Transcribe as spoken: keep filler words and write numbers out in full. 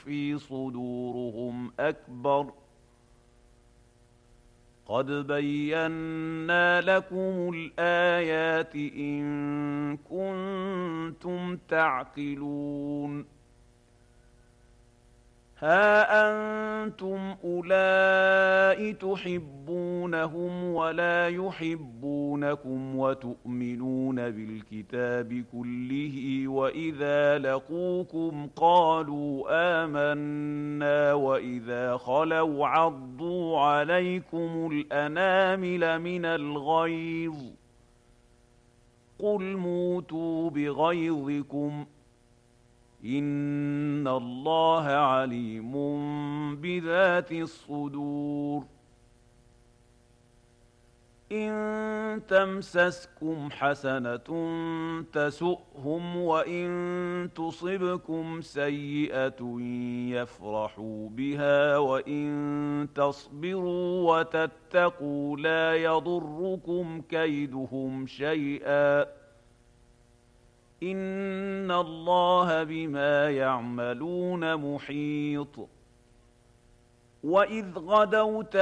تخفي صدورهم أكبر قد بينا لكم الآيات إن كنتم تعقلون ها أنتم أولئك تحبونهم ولا يحبونكم وتؤمنون بالكتاب كله وإذا لقوكم قالوا آمنا وإذا خلوا عضوا عليكم الأنامل من الغيظ قل موتوا بغيظكم إن الله عليم بذات الصدور إن تمسسكم حسنة تسؤهم وإن تصبكم سيئة يفرحوا بها وإن تصبروا وتتقوا لا يضركم كيدهم شيئا إن الله بما يعملون محيط وإذ غدوت